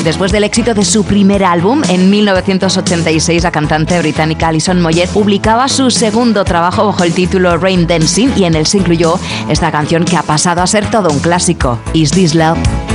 Después del éxito de su primer álbum, en 1986, la cantante británica Alison Moyet publicaba su segundo trabajo bajo el título Rain Dancing, y en él se incluyó esta canción que ha pasado a ser todo un clásico, Is This Love?